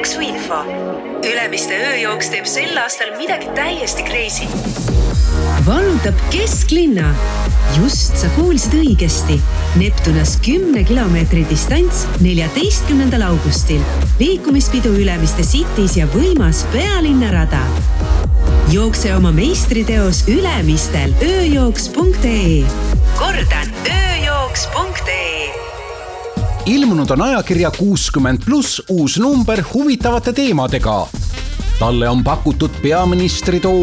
Jooksuinfo. Ülemiste ööjooks teeb sel aastal midagi täiesti crazy. Vallutab kesklinna. Just sa kuulsid õigesti. Neptunas 10 kilomeetri distants 14. augustil. Liikumispidu Ülemiste Cities ja võimas pealinnarada. Jookse oma meistriteos Ülemistel ööjooks.ee. Kordan, ööjooks.ee. Ilmunud on ajakirja 60+ uus number huvitavate teemadega. Talle on pakutud peaministri